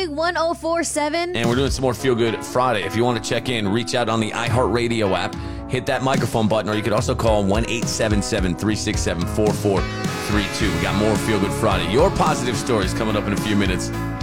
Big 1047. And we're doing some more Feel Good Friday. If you want to check in, reach out on the iHeartRadio app, hit that microphone button, or you could also call 1-877-367-4432. We got more Feel Good Friday. Your positive stories coming up in a few minutes.